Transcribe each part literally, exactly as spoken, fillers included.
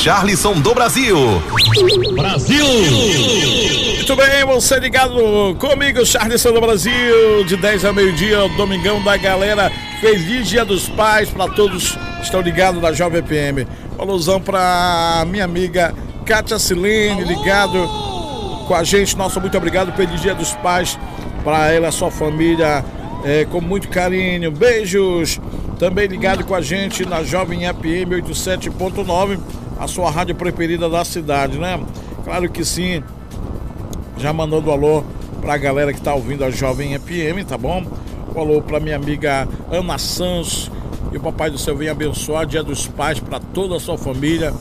Charleston do Brasil. Brasil! Muito bem, você ligado comigo, Charleston do Brasil, de dez ao meio-dia, o Domingão da Galera. Feliz Dia dos Pais para todos que estão ligados na Jovem P M. Alusão para minha amiga Kátia Silene, ligado com a gente. Nossa, muito obrigado. Feliz Dia dos Pais para ela e a sua família, é, com muito carinho. Beijos. Também ligado com a gente na Jovem F M oitenta e sete ponto nove, a sua rádio preferida da cidade, né? Claro que sim. Já mandando um alô pra galera que tá ouvindo a Jovem F M, tá bom? Um alô pra minha amiga Ana Santos. E o Papai do Céu venha abençoar Dia dos Pais para toda a sua família.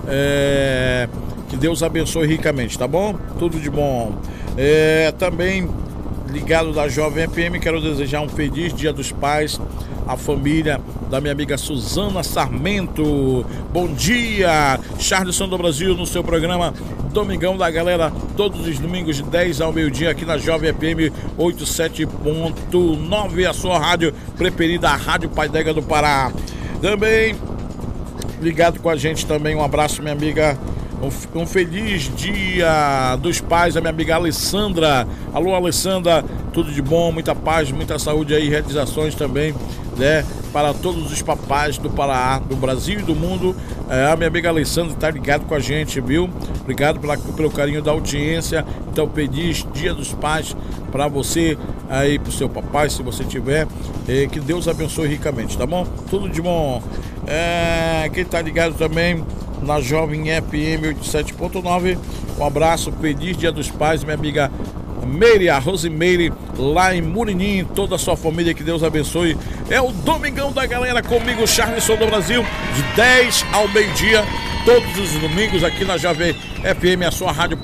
É... Que Deus abençoe ricamente, tá bom? Tudo de bom. É... Também ligado da Jovem F M, quero desejar um feliz Dia dos Pais à família da minha amiga Suzana Sarmento. Bom dia, Charleston do Brasil, no seu programa Domingão da Galera, todos os domingos de dez ao meio-dia aqui na Jovem F M oitenta e sete ponto nove, a sua rádio preferida, a Rádio Paidega do Pará. Também ligado com a gente também, um abraço, minha amiga. Um, um feliz Dia dos Pais, a minha amiga Alessandra. Alô, Alessandra, tudo de bom, muita paz, muita saúde aí, realizações também, né? Para todos os papais do Pará, do Brasil e do mundo. É, a minha amiga Alessandra está ligado com a gente, viu? Obrigado pela, pelo carinho da audiência. Então, feliz Dia dos Pais para você aí, pro seu papai, se você tiver. É, que Deus abençoe ricamente, tá bom? Tudo de bom. É, quem tá ligado também na Jovem F M oitenta e sete ponto nove, um abraço, feliz Dia dos Pais, minha amiga Meire, a Rosimeire, lá em Murinim, toda a sua família, que Deus abençoe. É o Domingão da Galera comigo, Charleston do Brasil, de dez ao meio-dia, todos os domingos aqui na Jovem F M, a sua rádio